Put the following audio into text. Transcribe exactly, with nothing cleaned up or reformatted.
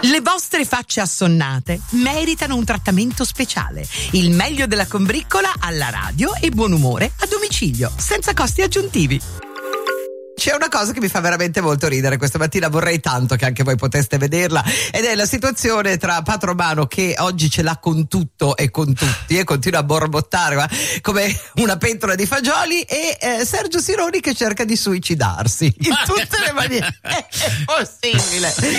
Le vostre facce assonnate meritano un trattamento speciale. Il meglio della combriccola alla radio e buon umore a domicilio, senza costi aggiuntivi. C'è una cosa che mi fa veramente molto ridere questa mattina, vorrei tanto che anche voi poteste vederla, ed è la situazione tra Pat Romano, che oggi ce l'ha con tutto e con tutti e continua a borbottare ma, come una pentola di fagioli, e eh, Sergio Sironi che cerca di suicidarsi in tutte le maniere. È possibile.